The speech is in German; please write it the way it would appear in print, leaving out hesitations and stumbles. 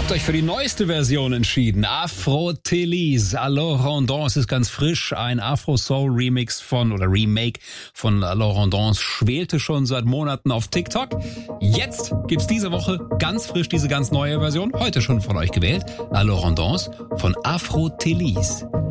Habt euch für die neueste Version entschieden. Afro-Télise. Laurent Dance ist ganz frisch. Ein Afro-Soul-Remake von Laurent Dance schwelte schon seit Monaten auf TikTok. Jetzt gibt's diese Woche ganz frisch diese ganz neue Version. Heute schon von euch gewählt. Laurent Dance von Afro-Télise.